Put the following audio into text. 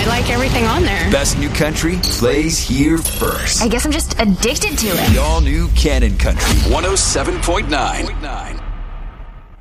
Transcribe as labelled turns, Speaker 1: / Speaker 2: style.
Speaker 1: I like everything on there.
Speaker 2: Best new country plays here first.
Speaker 3: I guess I'm just addicted to it.
Speaker 2: The all-new Cannon Country 107.9.